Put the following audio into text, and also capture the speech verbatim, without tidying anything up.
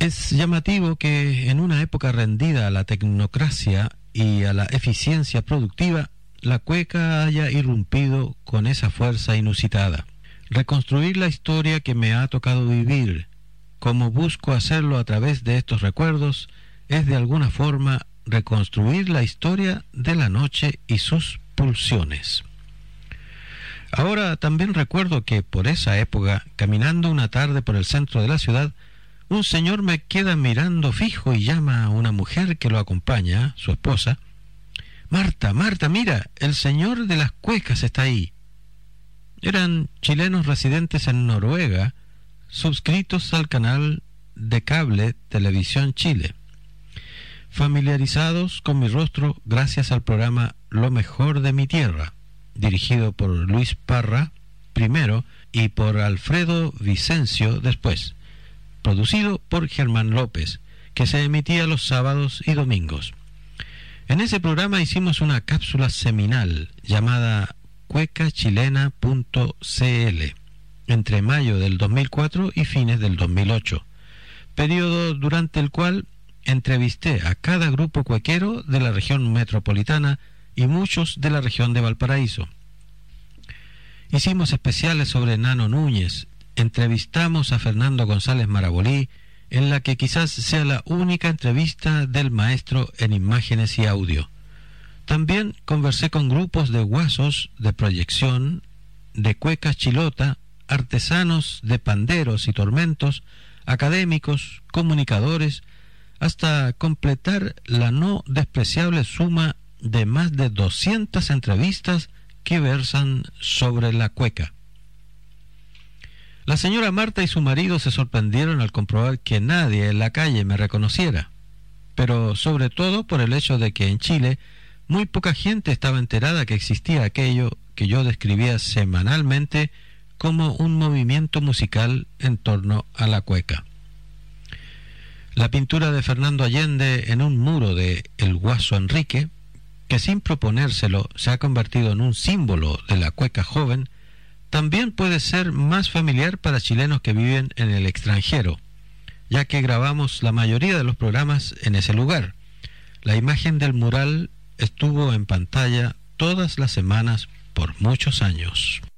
Es llamativo que en una época rendida a la tecnocracia y a la eficiencia productiva, la cueca haya irrumpido con esa fuerza inusitada. Reconstruir la historia que me ha tocado vivir, como busco hacerlo a través de estos recuerdos, es de alguna forma reconstruir la historia de la noche y sus pulsiones. Ahora también recuerdo que por esa época, caminando una tarde por el centro de la ciudad, un señor me queda mirando fijo y llama a una mujer que lo acompaña, su esposa. «Marta, Marta, mira, el señor de las cuecas está ahí». Eran chilenos residentes en Noruega, suscritos al canal de cable Televisión Chile, familiarizados con mi rostro gracias al programa Lo Mejor de mi Tierra, dirigido por Luis Parra primero y por Alfredo Vicencio después, producido por Germán López, que se emitía los sábados y domingos. En ese programa hicimos una cápsula seminal llamada cueca chilena punto c l entre mayo del dos mil cuatro y fines del dos mil ocho, periodo durante el cual entrevisté a cada grupo cuequero de la región metropolitana y muchos de la región de Valparaíso. Hicimos especiales sobre Nano Núñez, entrevistamos a Fernando González Marabolí, en la que quizás sea la única entrevista del maestro en imágenes y audio. También conversé con grupos de guasos de proyección, de cueca chilota, artesanos de panderos y tormentos, académicos, comunicadores, hasta completar la no despreciable suma de más de doscientas entrevistas que versan sobre la cueca. La señora Marta y su marido se sorprendieron al comprobar que nadie en la calle me reconociera, pero sobre todo por el hecho de que en Chile muy poca gente estaba enterada que existía aquello que yo describía semanalmente como un movimiento musical en torno a la cueca. La pintura de Fernando Allende en un muro de El Guaso Enrique, que sin proponérselo se ha convertido en un símbolo de la cueca joven, también puede ser más familiar para chilenos que viven en el extranjero, ya que grabamos la mayoría de los programas en ese lugar. La imagen del mural estuvo en pantalla todas las semanas por muchos años.